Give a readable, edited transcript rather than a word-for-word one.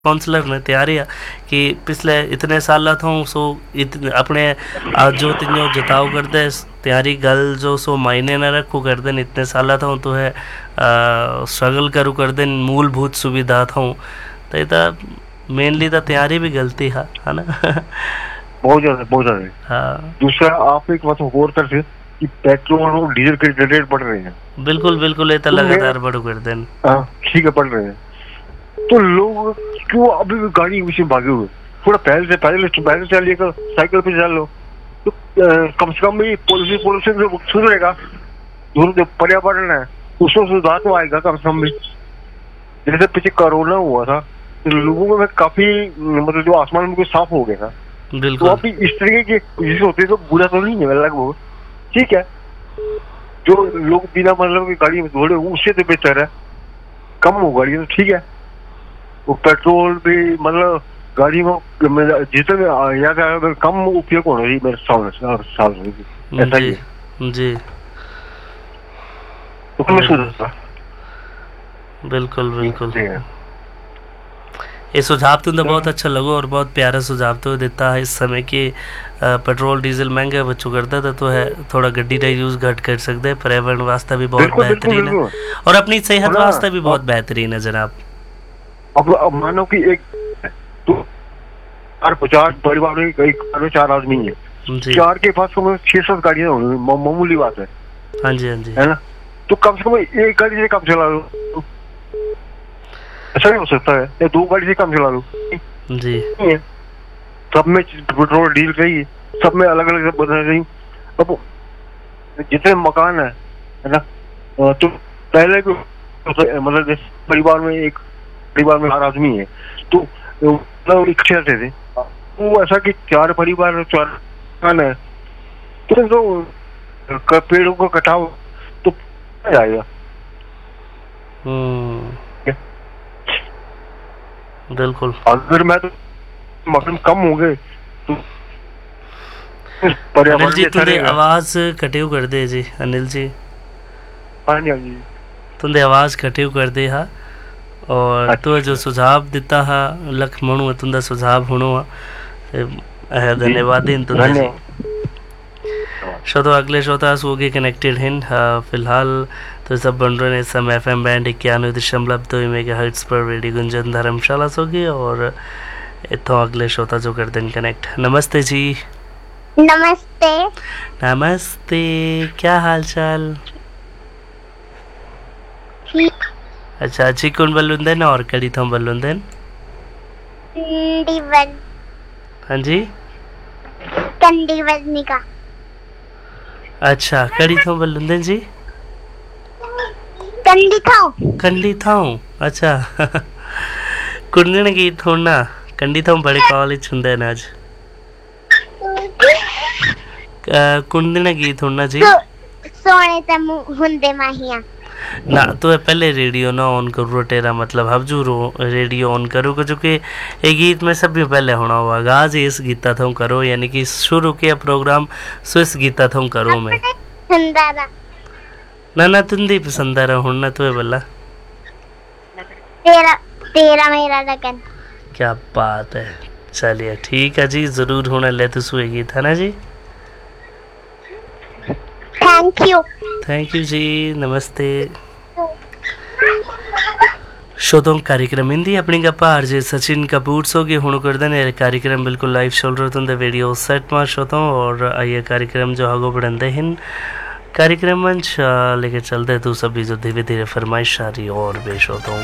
Counsellor ने तैयारी है कि पिछले इतने साल था सो इतने अपने आज जो तीनों जताओ कर दे तैयारी गल जो सो मायने न रखो कर देन इतने साल था तो है स्ट्रगल करूँ कर देन मूलभूत सुविधा था तो ये मेनली तो तैयारी भी गलती है ना। बहुत ज़्यादा हाँ दूसरा आप एक बात और कर सकते कि पेट्रोल और डीजल के रेट बढ़ रहे हैं। बिल्कुल ये तो लगातार बढ़ू कर देन। ठीक है बढ़ रहे हैं तो लोग क्यों अभी भी गाड़ी के पीछे भागे हुए। थोड़ा पैदल चलिएगा साइकिल पे चल लो तो कम से कम भी पोल्यूशन से सुधरेगा। जो पर्यावरण है उसमें सुधार तो आएगा कम से कम भी। जैसे पीछे कोरोना हुआ था तो लोगों में काफी मतलब जो आसमान में साफ हो गया था। तो अभी इस तरीके के चीजें होती है तो बुरा तो नहीं है लगभग ठीक है। जो लोग बिना मतलब की गाड़ी में दौड़े उससे तो बेहतर है कम हो गाड़ी तो ठीक है। वो पेट्रोल भी मतलब गाड़ी में जितने या कम उपयोग होना चाहिए मेरे साल में ऐसा ही जी तो बिल्कुल ये सुझाव तो बहुत अच्छा लगा और बहुत प्यारा सुझाव तो देता है। इस समय के पेट्रोल डीजल महंगे बच्चों करता था तो है थोड़ा गड्डी का यूज घट कर सकते हैं। पर्यावरण वास्ते भी बहुत बेहतरीन है और अपनी सेहत वास्ते भी बहुत बेहतरीन है जनाब। अब मानो कि एक तो 4 परिवार में 4 आदमी है 4 के पास 6-7 गाड़ियां होंगी मामूली बात है। हाँ जी है ना तो कम से कम एक गाड़ी से कम चला लो ऐसा नहीं हो सकता है या 2 गाड़ी से कम चला लो जी। सब में पेट्रोल डील चाहिए सब में अलग अलग बदलना चाहिए। अब जितने मकान है ना तो पहले मतलब परिवार में 4 आदमी है तो मतलब इकट्ठे रहते थे वो ऐसा कि 4 परिवार 4 मकान है तो पेड़ों को कटाओ तो आएगा। बिल्कुल अगर मैं तो मकान कम हो गए तो अनिल जी तुंदे आवाज कटियो कर दे जी अनिल जी। हाँ जी तुंदे आवाज कटियो कर दे हा और तो जो सुझाव दिता हा लख मणु तुंदा सुझाव होनो हा धन्यवाद इन तुंदे जी। श्रोता अगले श्रोता सोगे कनेक्टेड हैं फिलहाल तो सब बन रहे हैं सम FM बैंड 91.2 मेगाहर्ट्ज पर रेडियो गुंजन धर्मशाला सोगे और इतो अगले श्रोता जो कर दें कनेक्ट। नमस्ते जी। नमस्ते क्या हाल चाल। अच्छा अच्छी कौन बलुंदन और कड़ी थम बलुंदन। हाँ जी कंडी वजनिका। अच्छा कड़ी थम बलुंदन जी कंडी थाऊ अच्छा कुंडन गीत थोड़ा कंडी थाऊ बड़े कॉलेज हुंदे ना आज कुंडन गीत थोड़ा जी सोने तम हुंदे माहिया ना तो पहले रेडियो ना ऑन करो तेरा मतलब हबजू रेडियो ऑन करो जो कि ये गीत में सब पहले होना हुआ आगाज इस गीता था करो यानी कि शुरू किया प्रोग्राम सो इस गीता था करो मैं ना तुंदी पसंद आ रहा हूँ ना तो बल्ला तेरा मेरा लगन। क्या बात है चलिए ठीक है जी जरूर होना ले तो सुए गीत है ना जी। थैंक यू जी नमस्ते। श्रोतों कार्यक्रम हिंदी अपनी गप्पा आरजे सचिन कपूर सोगे हुण कर देने कार्यक्रम बिल्कुल लाइव चल रहा था वीडियो सेट में श्रोतों और आइए कार्यक्रम जो आगो बढ़ाते हैं कार्यक्रम मंच लेके चलते तो सभी जो धीरे धीरे फरमाइश आ रही और बेश्रोतों